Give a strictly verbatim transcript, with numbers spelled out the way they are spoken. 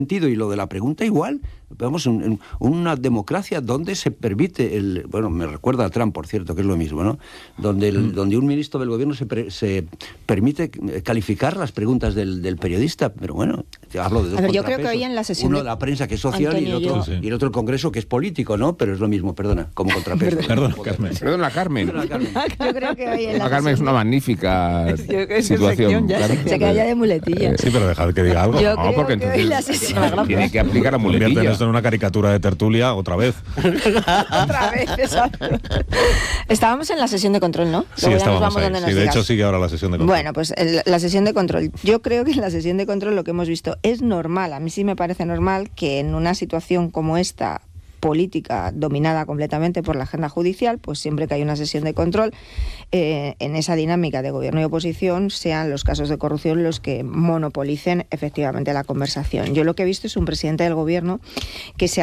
sentido, y lo de la pregunta igual. Vamos, en, en una democracia donde se permite el, bueno, me recuerda a Trump, por cierto, que es lo mismo, ¿no? Donde, el, mm. donde un ministro del gobierno se, pre, se permite calificar las preguntas del, del periodista, pero bueno, hablo de dos a ver, yo contrapesos. creo que hoy en la sesión uno de... la prensa, que es social, Antonio, y el otro yo... y el otro el Congreso, que es político, ¿no? Pero es lo mismo, perdona, como contrapeso. Perdona, Carmen. Perdona, Carmen. Perdona, Carmen. Yo creo que hoy en la, la Carmen es una magnífica situación. Ya se, se queda ya de muletilla. Sí, pero dejad que diga algo. Yo no, creo porque que hoy la entonces sesión... tiene que aplicar a Convierten muletilla. esto en una caricatura de tertulia otra vez. Otra vez, exacto. Estábamos en la sesión de control, ¿no? Sí, Luego ya nos estábamos vamos ahí. donde nos Sí, de digas. hecho sigue ahora la sesión de control. Bueno, pues el, la sesión de control. Yo creo que en la sesión de control lo que hemos visto es normal. A mí sí me parece normal que en una situación como esta, política dominada completamente por la agenda judicial, pues siempre que hay una sesión de control, eh, en esa dinámica de gobierno y oposición, sean los casos de corrupción los que monopolicen efectivamente la conversación. Yo lo que he visto es un presidente del gobierno que se